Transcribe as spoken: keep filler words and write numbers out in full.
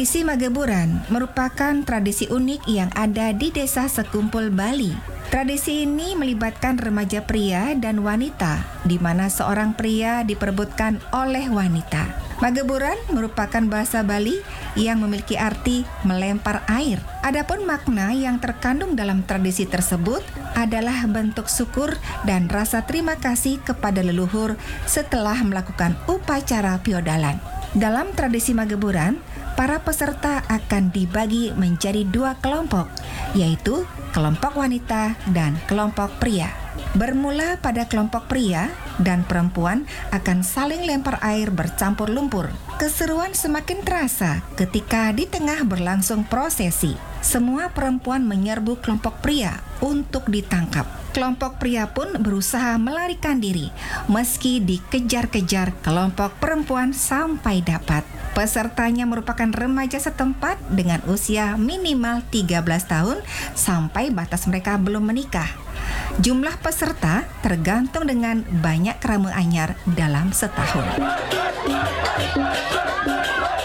Tradisi Mageburan merupakan tradisi unik yang ada di Desa Sekumpul, Bali. Tradisi ini melibatkan remaja pria dan wanita, di mana seorang pria diperebutkan oleh wanita. Mageburan merupakan bahasa Bali yang memiliki arti melempar air. Adapun makna yang terkandung dalam tradisi tersebut adalah bentuk syukur dan rasa terima kasih kepada leluhur setelah melakukan upacara piodalan. Dalam tradisi Mageburan, para peserta akan dibagi menjadi dua kelompok, yaitu kelompok wanita dan kelompok pria. Bermula pada kelompok pria dan perempuan akan saling lempar air bercampur lumpur. Keseruan semakin terasa ketika di tengah berlangsung prosesi. Semua perempuan menyerbu kelompok pria untuk ditangkap. Kelompok pria pun berusaha melarikan diri meski dikejar-kejar kelompok perempuan sampai dapat. Pesertanya merupakan remaja setempat dengan usia minimal tiga belas tahun sampai batas mereka belum menikah. Jumlah peserta tergantung dengan banyak keramu anyar dalam setahun.